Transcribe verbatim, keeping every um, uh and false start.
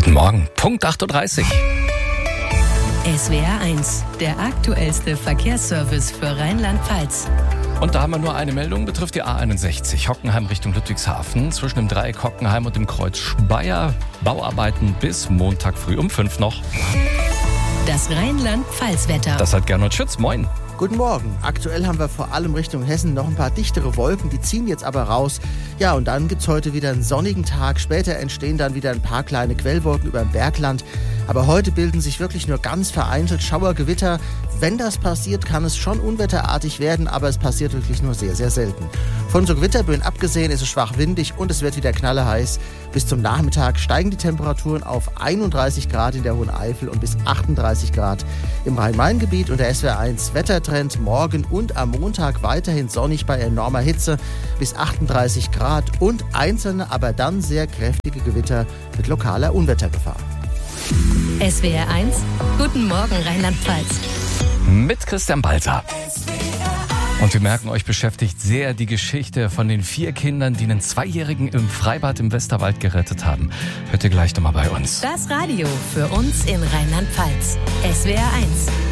Guten Morgen, Punkt acht Uhr dreißig. S W R eins, der aktuellste Verkehrsservice für Rheinland-Pfalz. Und da haben wir nur eine Meldung, betrifft die A einundsechzig, Hockenheim Richtung Ludwigshafen. Zwischen dem Dreieck Hockenheim und dem Kreuz Speyer. Bauarbeiten bis Montag früh um fünf noch. Das Rheinland-Pfalz-Wetter. Das hat Gernot Schütz. Moin. Guten Morgen. Aktuell haben wir vor allem Richtung Hessen noch ein paar dichtere Wolken, die ziehen jetzt aber raus. Ja, und dann gibt's heute wieder einen sonnigen Tag. Später entstehen dann wieder ein paar kleine Quellwolken über dem Bergland. Aber heute bilden sich wirklich nur ganz vereinzelt Schauergewitter. Wenn das passiert, kann es schon unwetterartig werden, aber es passiert wirklich nur sehr, sehr selten. Von so Gewitterböen abgesehen ist es schwach windig und es wird wieder knalleheiß. Bis zum Nachmittag steigen die Temperaturen auf einunddreißig Grad in der Hohen Eifel und bis achtunddreißig Grad im Rhein-Main-Gebiet. Und der S W R eins Wettertrend morgen und am Montag weiterhin sonnig bei enormer Hitze bis achtunddreißig Grad und einzelne, aber dann sehr kräftige Gewitter mit lokaler Unwettergefahr. S W R eins, guten Morgen Rheinland-Pfalz. Mit Christian Balzer. Und wir merken, euch beschäftigt sehr die Geschichte von den vier Kindern, die einen Zweijährigen im Freibad im Westerwald gerettet haben. Hört ihr gleich nochmal bei uns. Das Radio für uns in Rheinland-Pfalz. S W R eins.